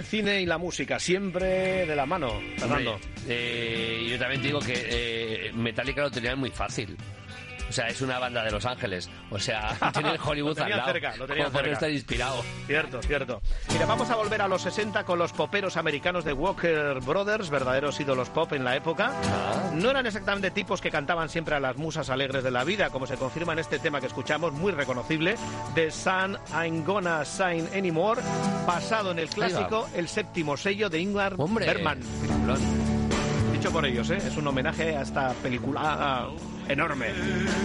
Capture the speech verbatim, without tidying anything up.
cine y la música, siempre de la mano, Fernando. Hombre, eh, yo también te digo que eh, Metallica lo tenían muy fácil. O sea, es una banda de Los Ángeles. O sea, tienen Hollywood al lado. cerca, lo tenían Como cerca. estar inspirado. Cierto, cierto. Mira, vamos a volver a los sesenta con los poperos americanos de Walker Brothers, verdaderos ídolos pop en la época. Ah. No eran exactamente tipos que cantaban siempre a las musas alegres de la vida, como se confirma en este tema que escuchamos, muy reconocible, The Sun Ain't Gonna Shine Anymore, basado en el clásico El séptimo sello de Ingmar Hombre, Bergman. peliculón. Dicho por ellos, ¿eh? Es un homenaje a esta película enorme.